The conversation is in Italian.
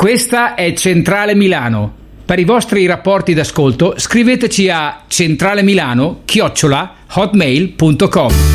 Questa è Centrale Milano. Per i vostri rapporti d'ascolto scriveteci a centralemilano@hotmail.com.